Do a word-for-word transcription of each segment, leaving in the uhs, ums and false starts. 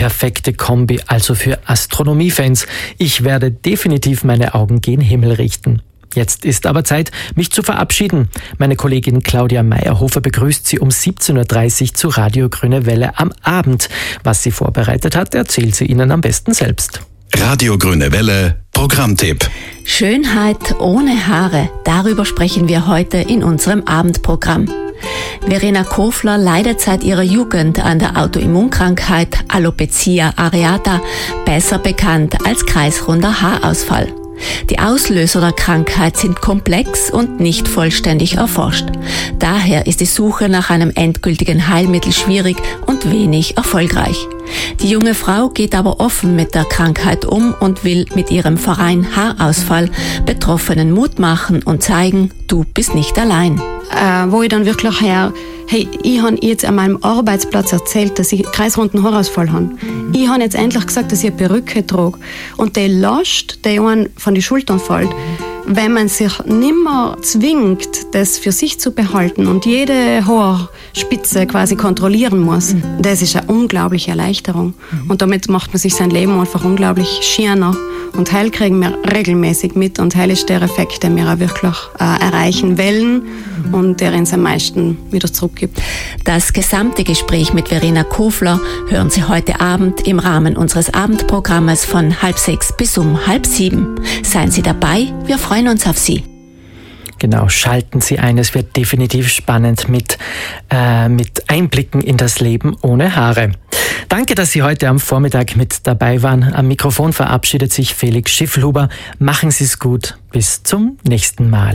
perfekte Kombi, also für Astronomiefans. Ich werde definitiv meine Augen gen Himmel richten. Jetzt ist aber Zeit, mich zu verabschieden. Meine Kollegin Claudia Meyerhofer begrüßt Sie um siebzehn Uhr dreißig zu Radio Grüne Welle am Abend. Was sie vorbereitet hat, erzählt sie Ihnen am besten selbst. Radio Grüne Welle, Programmtipp. Schönheit ohne Haare, darüber sprechen wir heute in unserem Abendprogramm. Verena Kofler leidet seit ihrer Jugend an der Autoimmunkrankheit Alopecia areata, besser bekannt als kreisrunder Haarausfall. Die Auslöser der Krankheit sind komplex und nicht vollständig erforscht. Daher ist die Suche nach einem endgültigen Heilmittel schwierig und wenig erfolgreich. Die junge Frau geht aber offen mit der Krankheit um und will mit ihrem Verein Haarausfall Betroffenen Mut machen und zeigen, du bist nicht allein. Äh, wo ich dann wirklich her, hey, ich habe jetzt an meinem Arbeitsplatz erzählt, dass ich kreisrunden Haarausfall habe. Ich habe jetzt endlich gesagt, dass ich eine Perücke trage. Und die Last, die einen von den Schultern fällt, wenn man sich nimmer zwingt, das für sich zu behalten und jede Haarspitze quasi kontrollieren muss, mhm. das ist eine unglaubliche Erleichterung. Mhm. Und damit macht man sich sein Leben einfach unglaublich schöner. Und heil kriegen wir regelmäßig mit und heil ist der Effekt, den wir auch wirklich äh, erreichen wollen und der uns am meisten wieder zurückgibt. Das gesamte Gespräch mit Verena Kofler hören Sie heute Abend im Rahmen unseres Abendprogrammes von halb sechs bis um halb sieben. Seien Sie dabei, wir freuen uns auf Sie. Genau, schalten Sie ein, es wird definitiv spannend mit, äh, mit Einblicken in das Leben ohne Haare. Danke, dass Sie heute am Vormittag mit dabei waren. Am Mikrofon verabschiedet sich Felix Schiffelhuber. Machen Sie es gut. Bis zum nächsten Mal.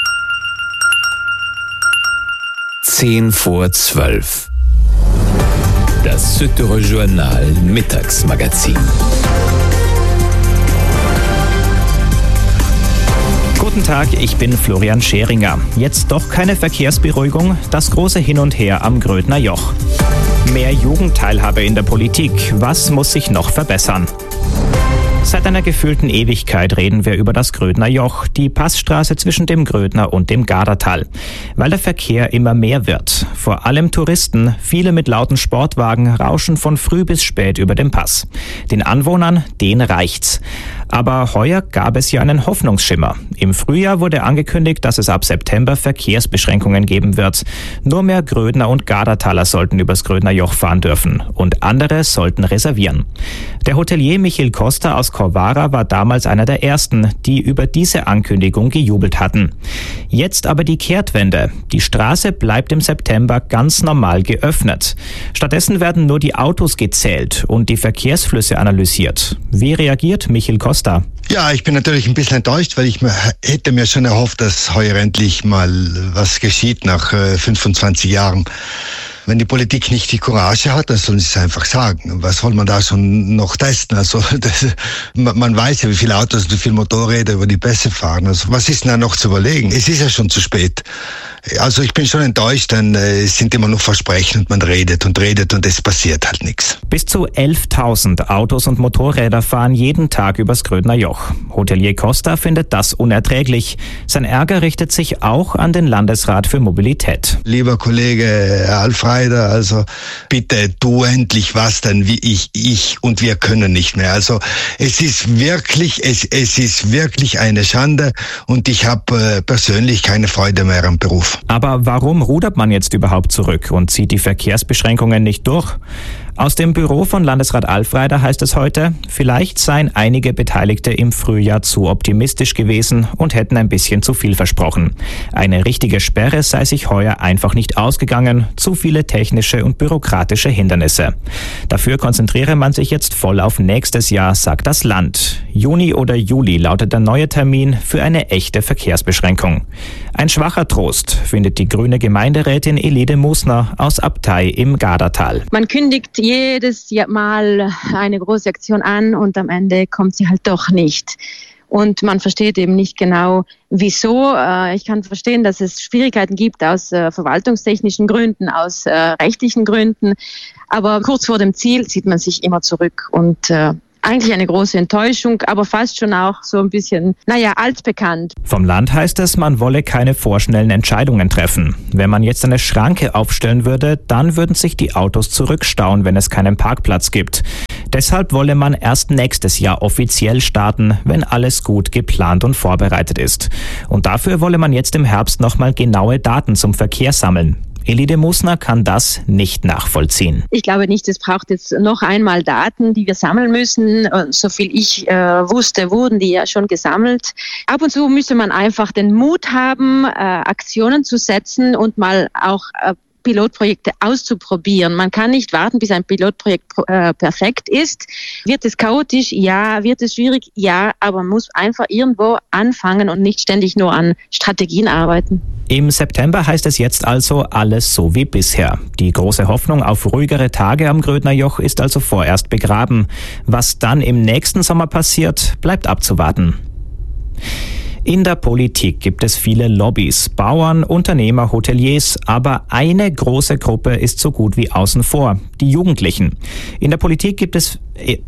Zehn vor zwölf. Das Süddeutsche Journal Mittagsmagazin. Guten Tag, ich bin Florian Scheringer. Jetzt doch keine Verkehrsberuhigung, das große Hin und Her am Grödner Joch. Mehr Jugendteilhabe in der Politik, was muss sich noch verbessern? Seit einer gefühlten Ewigkeit reden wir über das Grödner Joch, die Passstraße zwischen dem Grödner und dem Gardatal. Weil der Verkehr immer mehr wird. Vor allem Touristen, viele mit lauten Sportwagen, rauschen von früh bis spät über den Pass. Den Anwohnern, denen reicht's. Aber heuer gab es ja einen Hoffnungsschimmer. Im Frühjahr wurde angekündigt, dass es ab September Verkehrsbeschränkungen geben wird. Nur mehr Grödner und Gardataler sollten übers Grödner Joch fahren dürfen und andere sollten reservieren. Der Hotelier Michiel Costa aus Corvara war damals einer der ersten, die über diese Ankündigung gejubelt hatten. Jetzt aber die Kehrtwende. Die Straße bleibt im September ganz normal geöffnet. Stattdessen werden nur die Autos gezählt und die Verkehrsflüsse analysiert. Wie reagiert Michiel Costa? Ja, ich bin natürlich ein bisschen enttäuscht, weil ich mir, hätte mir schon erhofft, dass heuer endlich mal was geschieht nach äh, fünfundzwanzig Jahren. Wenn die Politik nicht die Courage hat, dann sollen sie es einfach sagen. Was soll man da schon noch testen? Also das, man weiß ja, wie viele Autos und wie viele Motorräder über die Pässe fahren. Also was ist denn da noch zu überlegen? Es ist ja schon zu spät. Also ich bin schon enttäuscht, denn äh, es sind immer nur Versprechen und man redet und redet und es passiert halt nichts. Bis zu elftausend Autos und Motorräder fahren jeden Tag übers Grödner Joch. Hotelier Costa findet das unerträglich. Sein Ärger richtet sich auch an den Landesrat für Mobilität. Lieber Kollege Alfreider, also bitte tu endlich was, denn wie ich, ich und wir können nicht mehr. Also es ist wirklich, es, es ist wirklich eine Schande und ich habe äh, persönlich keine Freude mehr am Beruf. Aber warum rudert man jetzt überhaupt zurück und zieht die Verkehrsbeschränkungen nicht durch? Aus dem Büro von Landesrat Alfreider heißt es heute, vielleicht seien einige Beteiligte im Frühjahr zu optimistisch gewesen und hätten ein bisschen zu viel versprochen. Eine richtige Sperre sei sich heuer einfach nicht ausgegangen, zu viele technische und bürokratische Hindernisse. Dafür konzentriere man sich jetzt voll auf nächstes Jahr, sagt das Land. Juni oder Juli lautet der neue Termin für eine echte Verkehrsbeschränkung. Ein schwacher Trost, findet die grüne Gemeinderätin Elide Musner aus Abtei im Gardatal. Man kündigt jedes Mal eine große Aktion an und am Ende kommt sie halt doch nicht. Und man versteht eben nicht genau, wieso. Ich kann verstehen, dass es Schwierigkeiten gibt aus verwaltungstechnischen Gründen, aus rechtlichen Gründen. Aber kurz vor dem Ziel zieht man sich immer zurück und eigentlich eine große Enttäuschung, aber fast schon auch so ein bisschen, naja, altbekannt. Vom Land heißt es, man wolle keine vorschnellen Entscheidungen treffen. Wenn man jetzt eine Schranke aufstellen würde, dann würden sich die Autos zurückstauen, wenn es keinen Parkplatz gibt. Deshalb wolle man erst nächstes Jahr offiziell starten, wenn alles gut geplant und vorbereitet ist. Und dafür wolle man jetzt im Herbst nochmal genaue Daten zum Verkehr sammeln. Elide Musner kann das nicht nachvollziehen. Ich glaube nicht, es braucht jetzt noch einmal Daten, die wir sammeln müssen. So viel ich äh, wusste, wurden die ja schon gesammelt. Ab und zu müsste man einfach den Mut haben, äh, Aktionen zu setzen und mal auch äh, Pilotprojekte auszuprobieren. Man kann nicht warten, bis ein Pilotprojekt äh, perfekt ist. Wird es chaotisch? Ja. Wird es schwierig? Ja. Aber man muss einfach irgendwo anfangen und nicht ständig nur an Strategien arbeiten. Im September heißt es jetzt also alles so wie bisher. Die große Hoffnung auf ruhigere Tage am Grödner Joch ist also vorerst begraben. Was dann im nächsten Sommer passiert, bleibt abzuwarten. In der Politik gibt es viele Lobbys, Bauern, Unternehmer, Hoteliers, aber eine große Gruppe ist so gut wie außen vor, die Jugendlichen. In der Politik gibt es... Äh,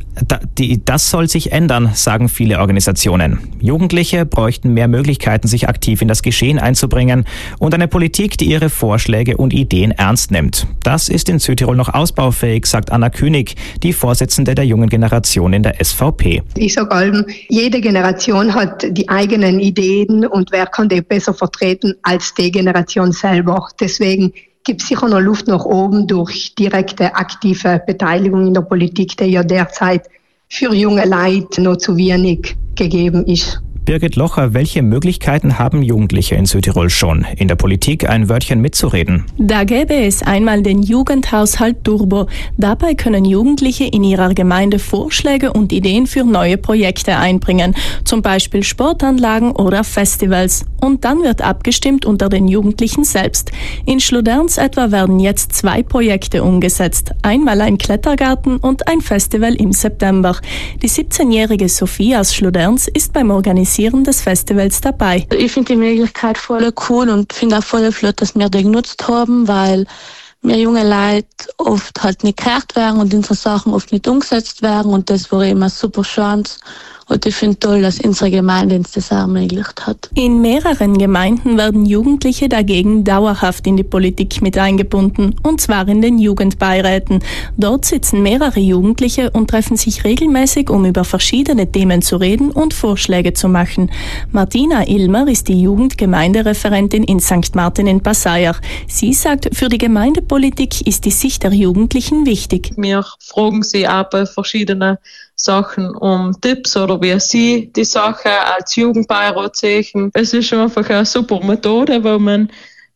Das soll sich ändern, sagen viele Organisationen. Jugendliche bräuchten mehr Möglichkeiten, sich aktiv in das Geschehen einzubringen und eine Politik, die ihre Vorschläge und Ideen ernst nimmt. Das ist in Südtirol noch ausbaufähig, sagt Anna König, die Vorsitzende der jungen Generation in der S V P. Ich sage allem, jede Generation hat die eigenen Ideen und wer kann die besser vertreten als die Generation selber. Deswegen gibt es sicher noch Luft nach oben durch direkte, aktive Beteiligung in der Politik, die ja derzeit für junge Leute noch zu wenig gegeben ist. Birgit Locher, welche Möglichkeiten haben Jugendliche in Südtirol schon, in der Politik ein Wörtchen mitzureden? Da gäbe es einmal den Jugendhaushalt Turbo. Dabei können Jugendliche in ihrer Gemeinde Vorschläge und Ideen für neue Projekte einbringen, zum Beispiel Sportanlagen oder Festivals. Und dann wird abgestimmt unter den Jugendlichen selbst. In Schluderns etwa werden jetzt zwei Projekte umgesetzt. Einmal ein Klettergarten und ein Festival im September. Die siebzehnjährige Sophie aus Schluderns ist beim Organisieren des Festivals dabei. Ich finde die Möglichkeit voll cool und finde auch voll flott, dass wir die genutzt haben, weil wir junge Leute oft halt nicht gehört werden und unsere Sachen oft nicht umgesetzt werden und das war immer eine super Chance. Und ich finde toll, dass unsere Gemeinde uns das auch ermöglicht hat. In mehreren Gemeinden werden Jugendliche dagegen dauerhaft in die Politik mit eingebunden, und zwar in den Jugendbeiräten. Dort sitzen mehrere Jugendliche und treffen sich regelmäßig, um über verschiedene Themen zu reden und Vorschläge zu machen. Martina Ilmer ist die Jugendgemeindereferentin in Sankt Martin in Passaier. Sie sagt, für die Gemeindepolitik ist die Sicht der Jugendlichen wichtig. Wir fragen sie auch bei verschiedenen Sachen um Tipps oder wie sie die Sache als Jugendbeirat sehen. Es ist einfach eine super Methode, wo man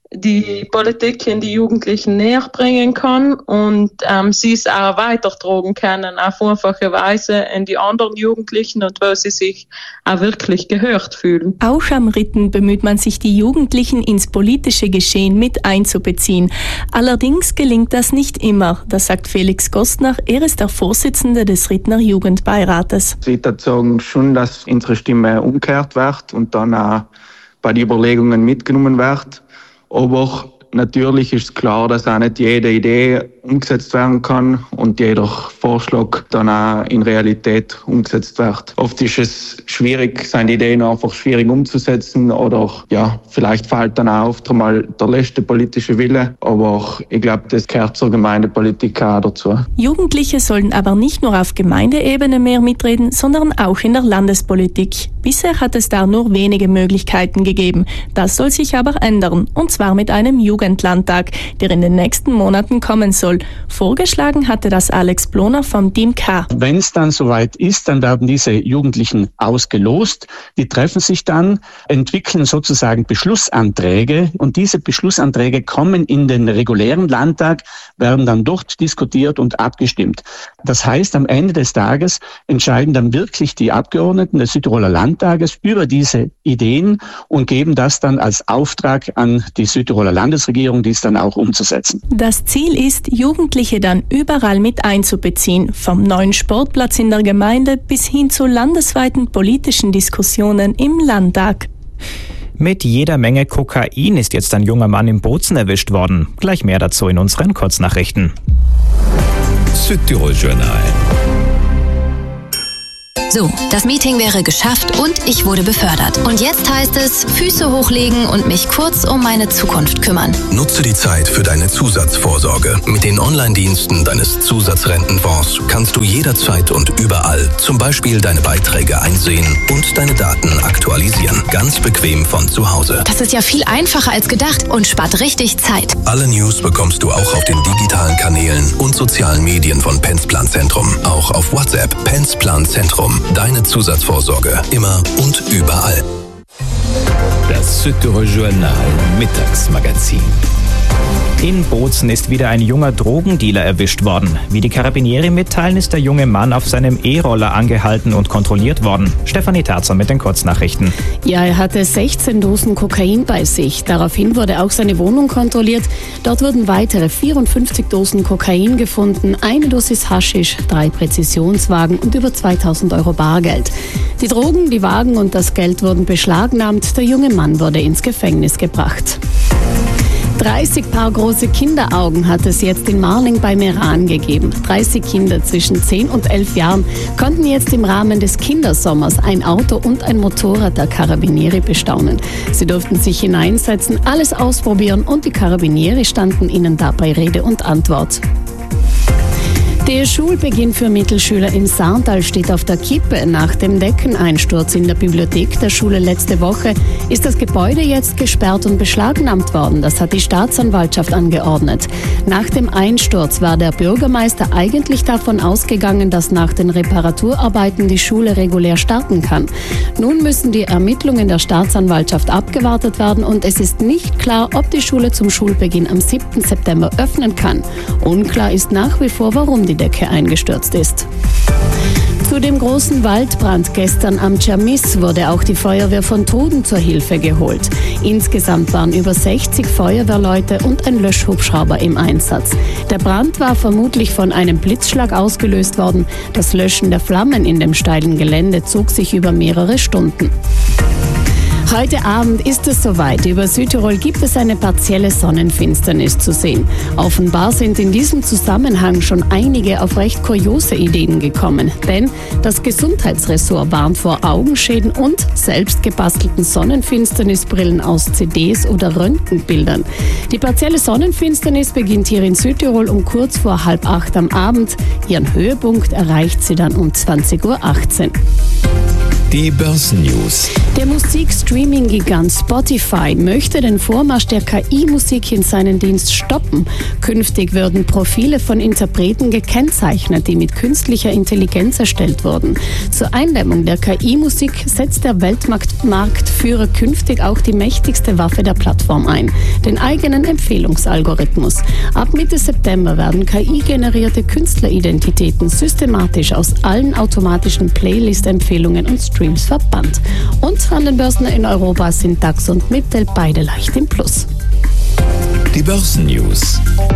die Politik in die Jugendlichen näher bringen kann und ähm, sie es auch weitertragen können auf einfache Weise in die anderen Jugendlichen und wo sie sich auch wirklich gehört fühlen. Auch am Ritten bemüht man sich, die Jugendlichen ins politische Geschehen mit einzubeziehen. Allerdings gelingt das nicht immer, das sagt Felix Gostner. Er ist der Vorsitzende des Rittner Jugendbeirates. Ich würde sagen schon, dass unsere Stimme umgekehrt wird und dann auch bei den Überlegungen mitgenommen wird. Aber natürlich ist klar, dass auch nicht jede Idee umgesetzt werden kann und jeder Vorschlag dann auch in Realität umgesetzt wird. Oft ist es schwierig, seine Ideen einfach schwierig umzusetzen oder ja, vielleicht fehlt dann auch oft einmal der letzte politische Wille. Aber ich glaube, das gehört zur Gemeindepolitik auch dazu. Jugendliche sollen aber nicht nur auf Gemeindeebene mehr mitreden, sondern auch in der Landespolitik. Bisher hat es da nur wenige Möglichkeiten gegeben. Das soll sich aber ändern, und zwar mit einem Jugendlandtag, der in den nächsten Monaten kommen soll. Vorgeschlagen hatte das Alex Bloner vom Team K. Wenn es dann soweit ist, dann werden diese Jugendlichen ausgelost. Die treffen sich dann, entwickeln sozusagen Beschlussanträge und diese Beschlussanträge kommen in den regulären Landtag, werden dann dort diskutiert und abgestimmt. Das heißt, am Ende des Tages entscheiden dann wirklich die Abgeordneten des Südtiroler Landtages über diese Ideen und geben das dann als Auftrag an die Südtiroler Landesregierung, dies dann auch umzusetzen. Das Ziel ist, Jugendliche dann überall mit einzubeziehen, vom neuen Sportplatz in der Gemeinde bis hin zu landesweiten politischen Diskussionen im Landtag. Mit jeder Menge Kokain ist jetzt ein junger Mann in Bozen erwischt worden. Gleich mehr dazu in unseren Kurznachrichten. Südtirol Journal. So, das Meeting wäre geschafft und ich wurde befördert. Und jetzt heißt es, Füße hochlegen und mich kurz um meine Zukunft kümmern. Nutze die Zeit für deine Zusatzvorsorge. Mit den Online-Diensten deines Zusatzrentenfonds kannst du jederzeit und überall zum Beispiel deine Beiträge einsehen und deine Daten aktualisieren. Ganz bequem von zu Hause. Das ist ja viel einfacher als gedacht und spart richtig Zeit. Alle News bekommst du auch auf den digitalen Kanälen und sozialen Medien von Pensplan Zentrum. Auch auf WhatsApp. Pensplan Zentrum. Deine Zusatzvorsorge. Immer und überall. Das Süddeutsche Journal Mittagsmagazin. In Bozen ist wieder ein junger Drogendealer erwischt worden. Wie die Carabinieri mitteilen, ist der junge Mann auf seinem E-Roller angehalten und kontrolliert worden. Stefanie Tarzer mit den Kurznachrichten. Ja, er hatte sechzehn Dosen Kokain bei sich. Daraufhin wurde auch seine Wohnung kontrolliert. Dort wurden weitere vierundfünfzig Dosen Kokain gefunden, eine Dosis Haschisch, drei Präzisionswagen und über zweitausend Euro Bargeld. Die Drogen, die Wagen und das Geld wurden beschlagnahmt. Der junge Mann wurde ins Gefängnis gebracht. dreißig Paar große Kinderaugen hat es jetzt in Marling bei Meran gegeben. dreißig Kinder zwischen zehn und elf Jahren konnten jetzt im Rahmen des Kindersommers ein Auto und ein Motorrad der Carabinieri bestaunen. Sie durften sich hineinsetzen, alles ausprobieren und die Carabinieri standen ihnen dabei Rede und Antwort. Der Schulbeginn für Mittelschüler im Saartal steht auf der Kippe. Nach dem Deckeneinsturz in der Bibliothek der Schule letzte Woche ist das Gebäude jetzt gesperrt und beschlagnahmt worden. Das hat die Staatsanwaltschaft angeordnet. Nach dem Einsturz war der Bürgermeister eigentlich davon ausgegangen, dass nach den Reparaturarbeiten die Schule regulär starten kann. Nun müssen die Ermittlungen der Staatsanwaltschaft abgewartet werden und es ist nicht klar, ob die Schule zum Schulbeginn am siebten September öffnen kann. Unklar ist nach wie vor, warum die Decke eingestürzt ist. Zu dem großen Waldbrand gestern am Tschermiss wurde auch die Feuerwehr von Truden zur Hilfe geholt. Insgesamt waren über sechzig Feuerwehrleute und ein Löschhubschrauber im Einsatz. Der Brand war vermutlich von einem Blitzschlag ausgelöst worden. Das Löschen der Flammen in dem steilen Gelände zog sich über mehrere Stunden. Heute Abend ist es soweit. Über Südtirol gibt es eine partielle Sonnenfinsternis zu sehen. Offenbar sind in diesem Zusammenhang schon einige auf recht kuriose Ideen gekommen. Denn das Gesundheitsressort warnt vor Augenschäden und selbst gebastelten Sonnenfinsternisbrillen aus C Ds oder Röntgenbildern. Die partielle Sonnenfinsternis beginnt hier in Südtirol um kurz vor halb acht am Abend. Ihren Höhepunkt erreicht sie dann um zwanzig Uhr achtzehn. Die Börsennews. Der Musikstreaming-Gigant Spotify möchte den Vormarsch der K I-Musik in seinen Dienst stoppen. Künftig würden Profile von Interpreten gekennzeichnet, die mit künstlicher Intelligenz erstellt wurden. Zur Eindämmung der K I-Musik setzt der Weltmarktführer künftig auch die mächtigste Waffe der Plattform ein, den eigenen Empfehlungsalgorithmus. Ab Mitte September werden K I-generierte Künstleridentitäten systematisch aus allen automatischen Playlist-Empfehlungen und Streams verbannt. Und an den Börsen in Europa sind DAX und Mittel beide leicht im Plus. Die Börsennews.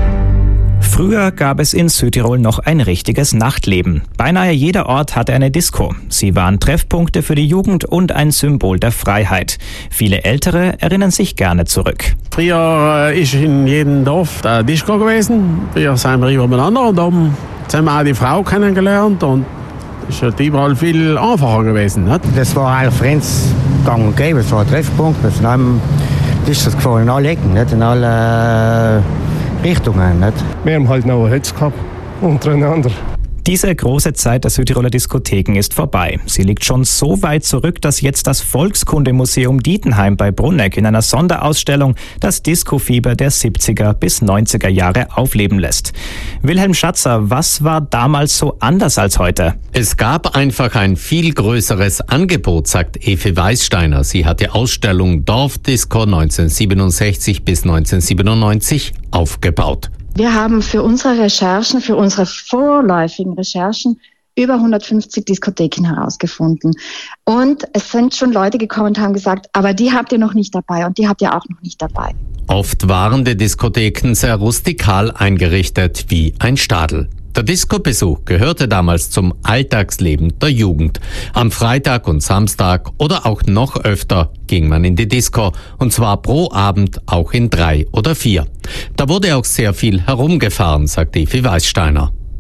Früher gab es in Südtirol noch ein richtiges Nachtleben. Beinahe jeder Ort hatte eine Disco. Sie waren Treffpunkte für die Jugend und ein Symbol der Freiheit. Viele Ältere erinnern sich gerne zurück. Früher ist in jedem Dorf eine Disco gewesen. Früher sind wir übereinander und haben zusammen auch die Frau kennengelernt und es ist überall viel einfacher gewesen. Nicht? Das war eigentlich für uns gang und gäbe. Es war ein Treffpunkt. Das ist das gefallen in alle Ecken, nicht? In alle äh, Richtungen. Nicht? Wir haben halt noch Hits gehabt untereinander. Diese große Zeit der Südtiroler Diskotheken ist vorbei. Sie liegt schon so weit zurück, dass jetzt das Volkskundemuseum Dietenheim bei Brunegg in einer Sonderausstellung das Disco-Fieber der siebziger bis neunziger Jahre aufleben lässt. Wilhelm Schatzer, was war damals so anders als heute? Es gab einfach ein viel größeres Angebot, sagt Evi Weißsteiner. Sie hat die Ausstellung Dorfdisco neunzehnhundertsiebenundsechzig bis neunzehnhundertsiebenundneunzig aufgebaut. Wir haben für unsere Recherchen, für unsere vorläufigen Recherchen über hundertfünfzig Diskotheken herausgefunden. Und es sind schon Leute gekommen und haben gesagt, aber die habt ihr noch nicht dabei und die habt ihr auch noch nicht dabei. Oft waren die Diskotheken sehr rustikal eingerichtet wie ein Stadel. Der Disco-Besuch gehörte damals zum Alltagsleben der Jugend. Am Freitag und Samstag oder auch noch öfter ging man in die Disco, und zwar pro Abend auch in drei oder vier. Da wurde auch sehr viel herumgefahren, sagt Evi Weißsteiner.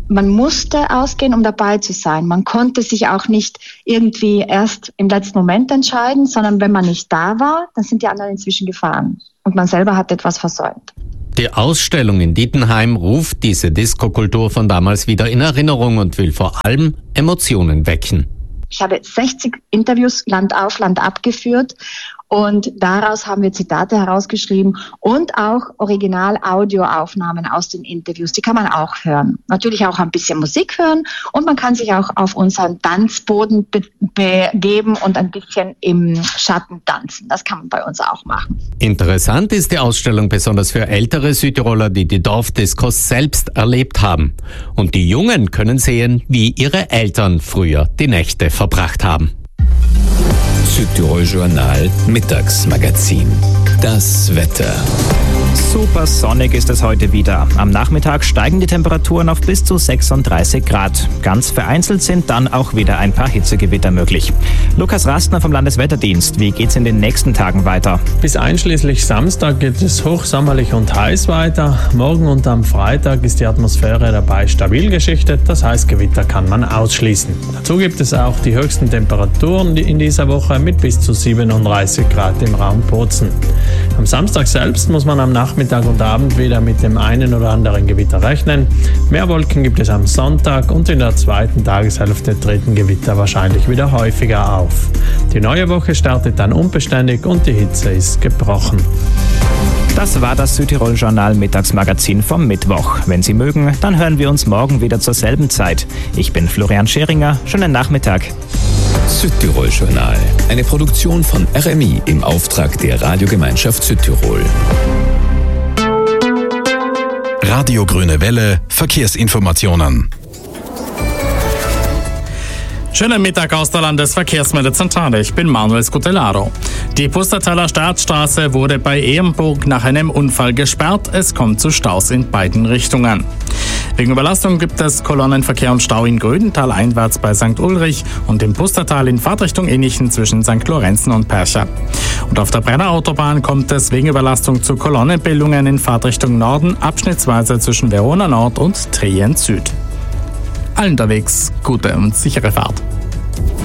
man musste ausgehen, um dabei zu sein. Man konnte sich auch nicht irgendwie erst im letzten Moment entscheiden, sondern wenn man nicht da war, dann sind die anderen inzwischen gefahren. Und man selber hat etwas versäumt. Die Ausstellung in Dietenheim ruft diese Disco-Kultur von damals wieder in Erinnerung und will vor allem Emotionen wecken. Ich habe sechzig Interviews Land auf, Land ab geführt und daraus haben wir Zitate herausgeschrieben und auch Original-Audioaufnahmen aus den Interviews. Die kann man auch hören. Natürlich auch ein bisschen Musik hören und man kann sich auch auf unseren Tanzboden be- begeben und ein bisschen im Schatten tanzen. Das kann man bei uns auch machen. Interessant ist die Ausstellung besonders für ältere Südtiroler, die die Dorfdiskos selbst erlebt haben. Und die Jungen können sehen, wie ihre Eltern früher die Nächte verbracht haben. Südtirol Journal Mittagsmagazin. Das Wetter. Super sonnig ist es heute wieder. Am Nachmittag steigen die Temperaturen auf bis zu sechsunddreißig Grad. Ganz vereinzelt sind dann auch wieder ein paar Hitzegewitter möglich. Lukas Rastner vom Landeswetterdienst. Wie geht's in den nächsten Tagen weiter? Bis einschließlich Samstag geht es hochsommerlich und heiß weiter. Morgen und am Freitag ist die Atmosphäre dabei stabil geschichtet. Das heißt, Gewitter kann man ausschließen. Dazu gibt es auch die höchsten Temperaturen in dieser Woche mit bis zu siebenunddreißig Grad im Raum Bozen. Am Samstag selbst muss man am Nachmittag und Abend wieder mit dem einen oder anderen Gewitter rechnen. Mehr Wolken gibt es am Sonntag und in der zweiten Tageshälfte treten Gewitter wahrscheinlich wieder häufiger auf. Die neue Woche startet dann unbeständig und die Hitze ist gebrochen. Das war das Südtirol-Journal Mittagsmagazin vom Mittwoch. Wenn Sie mögen, dann hören wir uns morgen wieder zur selben Zeit. Ich bin Florian Scheringer. Schönen Nachmittag. Südtirol Journal, eine Produktion von R M I im Auftrag der Radiogemeinschaft Südtirol. Radio Grüne Welle, Verkehrsinformationen. Schönen Mittag aus der Landesverkehrsmeldezentrale. Ich bin Manuel Scutellaro. Die Pustertaler Staatsstraße wurde bei Ehrenburg nach einem Unfall gesperrt. Es kommt zu Staus in beiden Richtungen. Wegen Überlastung gibt es Kolonnenverkehr und Stau in Grödental einwärts bei Sankt Ulrich und im Pustertal in Fahrtrichtung Innichen zwischen Sankt Lorenzen und Percha. Und auf der Brenner Autobahn kommt es wegen Überlastung zu Kolonnenbildungen in Fahrtrichtung Norden, abschnittsweise zwischen Verona Nord und Trient Süd. Allen unterwegs gute und sichere Fahrt.